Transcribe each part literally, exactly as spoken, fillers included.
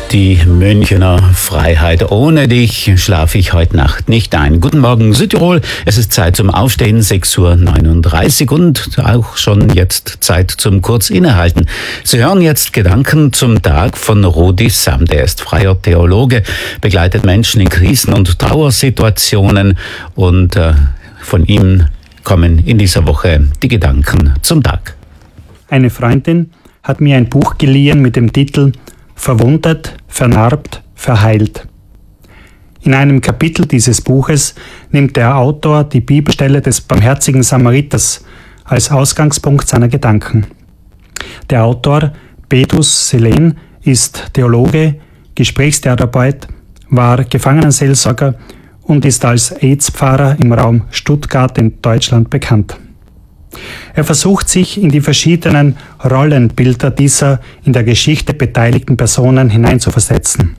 Die Münchener Freiheit. Ohne dich schlafe ich heute Nacht nicht ein. Guten Morgen Südtirol. Es ist Zeit zum Aufstehen, sechs Uhr neununddreißig und auch schon jetzt Zeit zum kurz Innehalten. Sie hören jetzt Gedanken zum Tag von Rudi Sam. Der ist freier Theologe, begleitet Menschen in Krisen- und Trauersituationen und äh, von ihm kommen in dieser Woche die Gedanken zum Tag. Eine Freundin hat mir ein Buch geliehen mit dem Titel Verwundet, vernarbt, verheilt. In einem Kapitel dieses Buches nimmt der Autor die Bibelstelle des barmherzigen Samariters als Ausgangspunkt seiner Gedanken. Der Autor, Bedus Selen, ist Theologe, Gesprächstherapeut, war Gefangenenseelsorger und ist als AIDS-Pfarrer im Raum Stuttgart in Deutschland bekannt. Er versucht sich in die verschiedenen Rollenbilder dieser in der Geschichte beteiligten Personen hineinzuversetzen.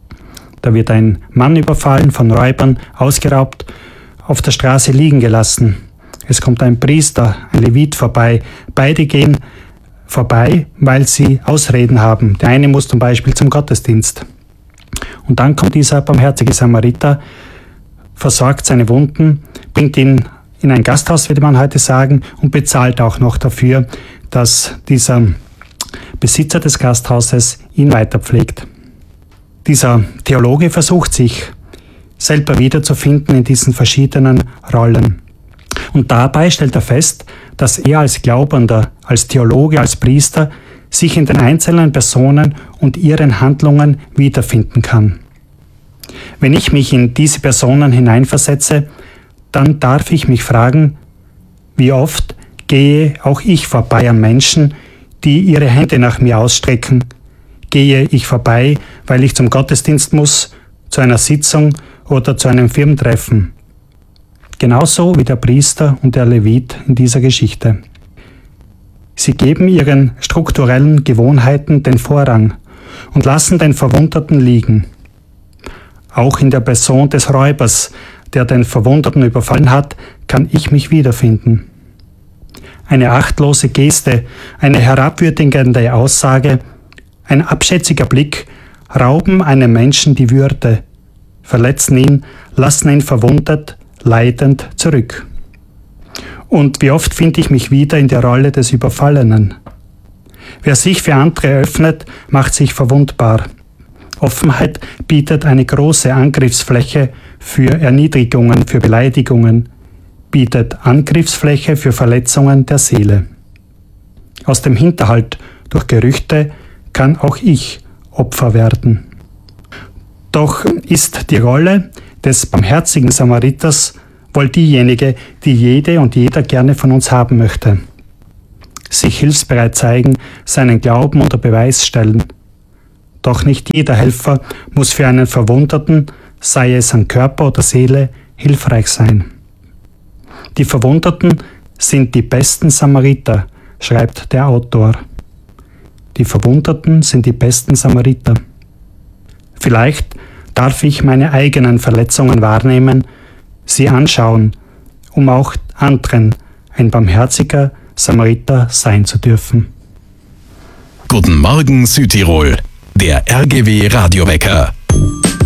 Da wird ein Mann überfallen, von Räubern ausgeraubt, auf der Straße liegen gelassen. Es kommt ein Priester, ein Levit vorbei. Beide gehen vorbei, weil sie Ausreden haben. Der eine muss zum Beispiel zum Gottesdienst. Und dann kommt dieser barmherzige Samariter, versorgt seine Wunden, bringt ihn in ein Gasthaus, würde man heute sagen, und bezahlt auch noch dafür, dass dieser Besitzer des Gasthauses ihn weiterpflegt. Dieser Theologe versucht sich selber wiederzufinden in diesen verschiedenen Rollen. Und dabei stellt er fest, dass er als Glaubender, als Theologe, als Priester sich in den einzelnen Personen und ihren Handlungen wiederfinden kann. Wenn ich mich in diese Personen hineinversetze, dann darf ich mich fragen, wie oft gehe auch ich vorbei an Menschen, die ihre Hände nach mir ausstrecken? Gehe ich vorbei, weil ich zum Gottesdienst muss, zu einer Sitzung oder zu einem Firmentreffen? Genauso wie der Priester und der Levit in dieser Geschichte. Sie geben ihren strukturellen Gewohnheiten den Vorrang und lassen den Verwundeten liegen. Auch in der Person des Räubers, der den Verwundeten überfallen hat, kann ich mich wiederfinden. Eine achtlose Geste, eine herabwürdigende Aussage, ein abschätziger Blick rauben einem Menschen die Würde, verletzen ihn, lassen ihn verwundet, leidend zurück. Und wie oft finde ich mich wieder in der Rolle des Überfallenen. Wer sich für andere öffnet, macht sich verwundbar. Offenheit bietet eine große Angriffsfläche für Erniedrigungen, für Beleidigungen, bietet Angriffsfläche für Verletzungen der Seele. Aus dem Hinterhalt durch Gerüchte kann auch ich Opfer werden. Doch ist die Rolle des barmherzigen Samariters wohl diejenige, die jede und jeder gerne von uns haben möchte. Sich hilfsbereit zeigen, seinen Glauben unter Beweis stellen. Doch nicht jeder Helfer muss für einen Verwundeten, sei es an Körper oder Seele, hilfreich sein. Die Verwundeten sind die besten Samariter, schreibt der Autor. Die Verwundeten sind die besten Samariter. Vielleicht darf ich meine eigenen Verletzungen wahrnehmen, sie anschauen, um auch anderen ein barmherziger Samariter sein zu dürfen. Guten Morgen Südtirol, der R G W Radiowecker.